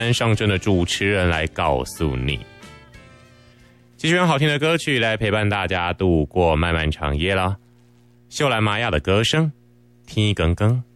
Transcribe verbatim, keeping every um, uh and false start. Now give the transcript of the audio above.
上阵的主持人来告诉你。继续用好听的歌曲来陪伴大家度过漫漫长夜啦。秀兰玛雅的歌声，天更更。